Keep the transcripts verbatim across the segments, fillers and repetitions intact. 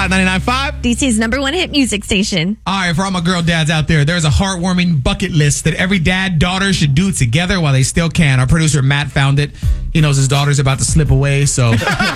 Hot ninety-nine point five. D C's number one hit music station. All right, for all my girl dads out there, there's a heartwarming bucket list that every dad, daughter should do together while they still can. Our producer, Matt, found it. He knows his daughter's about to slip away, so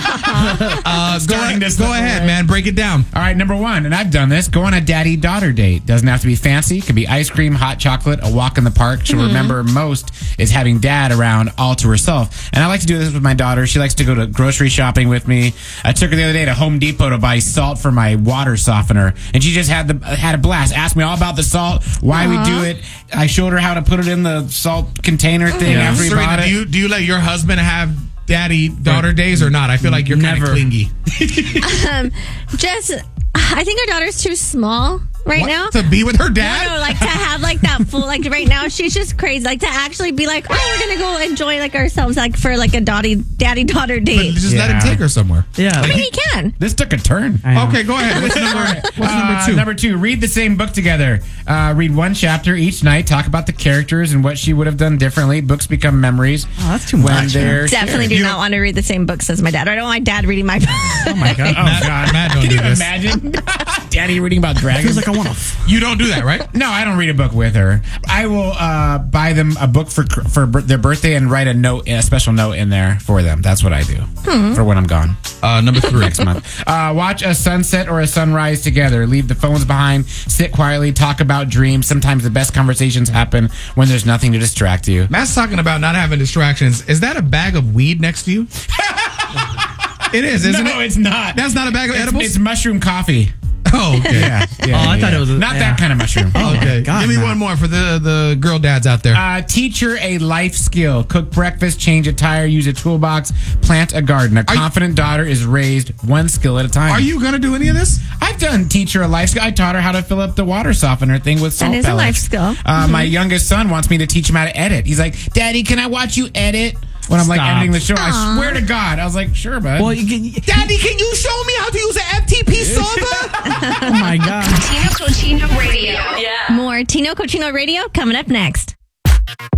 uh, go, Starting to go slip ahead, away. man. Break it down. All right, number one, and I've done this. Go on a daddy-daughter date. Doesn't have to be fancy. It could be ice cream, hot chocolate, a walk in the park. She'll remember most is having dad around all to herself. And I like to do this with my daughter. She likes to go to grocery shopping with me. I took her the other day to Home Depot to buy salt for my water softener, and she just had the had a blast. Asked me all about the salt, why we do it. I showed her how to put it in the salt container thing after we Serena, bought it. do you do you let your husband have daddy daughter days or not? I feel like you're kind of Never. clingy. Um, Jess, I think our daughter's too small right What? now. To be with her dad? No, no, like to have like that full, like right now she's just crazy. Like to actually be like, oh, we're gonna go enjoy like ourselves, like for like a daddy daddy daughter But date. just let him Yeah. take her somewhere. Yeah. I mean, he can. This took a turn. Okay, go ahead. What's number, what's number Uh, two? Number two, read the same book together. Uh, read one chapter each night. Talk about the characters and what she would have done differently. Books become memories. Oh, that's too when much, they're Definitely shared. do You not don't- want to read the same books as my dad. I don't want my dad reading my book. Oh my god. Oh God, Matt, don't Can do you this. imagine Daddy reading about dragons? Feels like I want to. F- You don't do that, right? No, I don't read a book with her. I will uh, buy them a book for for bir- their birthday and write a note, a special note in there for them. That's what I do for when I'm gone Uh, number three. next month. Uh, watch a sunset or a sunrise together. Leave the phones behind. Sit quietly. Talk about dreams. Sometimes the best conversations happen when there's nothing to distract you. Matt's talking about not having distractions. Is that a bag of weed next to you? It is, isn't no, it? it's not. That's not a bag of It's, edibles? it's mushroom coffee. Oh, okay. Yeah, yeah, Oh, I yeah, thought yeah. it was a- not yeah. that kind of mushroom. Oh, Okay. God, Give me Matt. one more for the, the girl dads out there. Uh, teach her a life skill. Cook breakfast, change a tire, use a toolbox, plant a garden. A Are you- confident daughter is raised one skill at a time. Are you going to do any of this? I've done teach her a life skill. I taught her how to fill up the water softener thing with salt That is a pellets. life skill. Uh, My youngest son wants me to teach him how to edit. He's like, Daddy, can I watch you edit? When I'm like Stop. editing the show, I Aw. swear to God. I was like, sure, bud. well, you can, Daddy, can you show me how to use an F T P solver? oh my god. Tino Cochino Radio. Yeah. More Tino Cochino Radio coming up next.